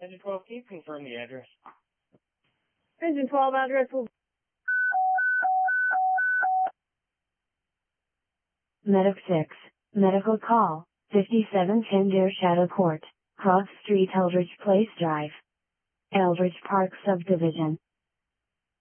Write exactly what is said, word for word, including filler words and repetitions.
Engine twelve, can you confirm the address? Engine twelve address will... Medic six, medical call, fifty-seven ten Deer Shadow Court, Cross Street, Eldridge Place Drive, Eldridge Park Subdivision.